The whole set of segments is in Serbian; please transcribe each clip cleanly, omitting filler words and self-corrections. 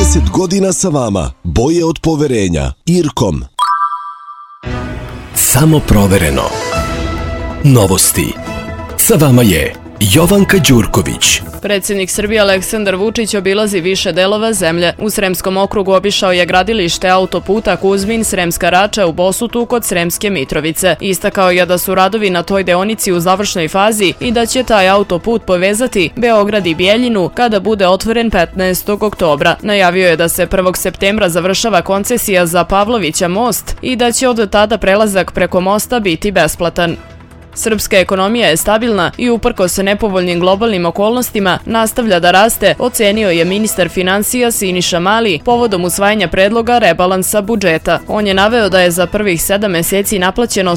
30 godina sa vama. Boje od poverenja. Irkom. Samo provereno. Novosti. Sa vama je Jovanka Đurković. Predsjednik Srbije Aleksandar Vučić obilazi više delova zemlje. U Sremskom okrugu obišao je gradilište autoputa Kuzmin-Sremska Rača u Bosutu kod Sremske Mitrovice. Istakao je da su radovi na toj deonici u završnoj fazi i da će taj autoput povezati Beograd i Bijeljinu kada bude otvoren 15. oktobra. Najavio je da se 1. septembra završava koncesija za Pavlovića most i da će od tada prelazak preko mosta biti besplatan. Srpska ekonomija je stabilna i uprkos nepovoljnim globalnim okolnostima nastavlja da raste, ocenio je ministar finansija Siniša Mali povodom usvajanja predloga rebalansa budžeta. On je naveo da je za prvih 7 meseci naplaćeno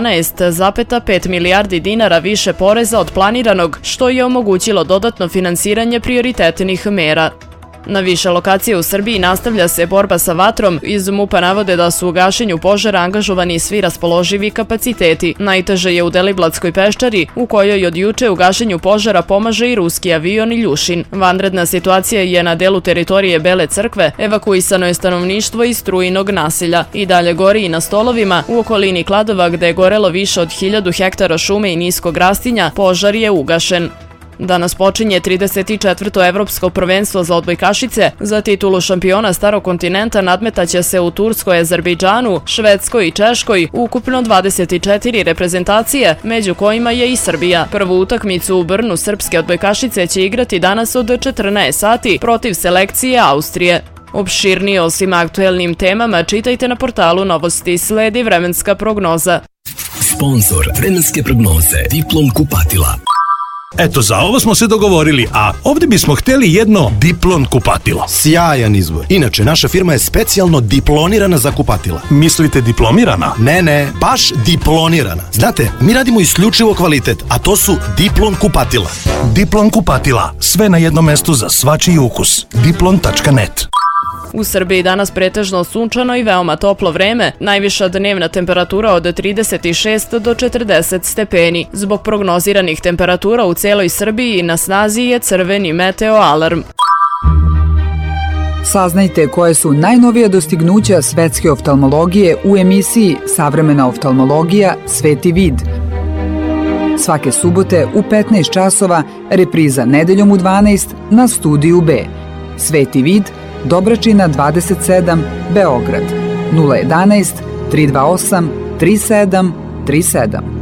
112,5 milijardi dinara više poreza od planiranog, što je omogućilo dodatno finansiranje prioritetnih mera. Na više lokacije u Srbiji nastavlja se borba sa vatrom. Iz MUP-a navode da su u gašenju požara angažovani svi raspoloživi kapaciteti. Najteže je u Deliblatskoj peščari, u kojoj od juče u gašenju požara pomaže i ruski avion Iljušin. Vanredna situacija je na delu teritorije Bele Crkve, evakuisano je stanovništvo iz Strujinog naselja. I dalje gori i na Stolovima, u okolini Kladova gde je gorelo više od 1000 hektara šume i niskog rastinja, požar je ugašen. Danas počinje 34. evropsko prvenstvo za odbojkašice. Za titulu šampiona starog kontinenta nadmetaće se u Turskoj, Azerbejdžanu, Švedskoj i Češkoj, ukupno 24 reprezentacije, među kojima je i Srbija. Prvu utakmicu u Brnu srpske odbojkašice će igrati danas od 14 sati protiv selekcije Austrije. Opširnije o svim aktuelnim temama čitajte na portalu Novosti. Sledi vremenska prognoza. Sponzor vremenske prognoze Diplom kupatila. Eto, za ovo smo se dogovorili, a ovdje bismo htjeli jedno Diplon kupatilo. Sjajan izbor. Inače, naša firma je specijalno diplonirana za kupatila. Mislite diplomirana? Ne, baš diplonirana. Znate, mi radimo isključivo kvalitet, a to su Diplon kupatila. Diplon kupatila. Sve na jednom mestu za svačiji ukus. Diplon.net. U Srbiji danas pretežno sunčano i veoma toplo vreme, najviša dnevna temperatura od 36 do 40 stepeni. Zbog prognoziranih temperatura u celoj Srbiji na snazi je crveni meteo alarm. Saznajte koje su najnovija dostignuća svetske oftalmologije u emisiji Savremena oftalmologija Sveti vid. Svake subote u 15 časova, repriza nedeljom u 12 na Studiju B. Sveti vid, Dobračina 27, Beograd, 011 328 3737.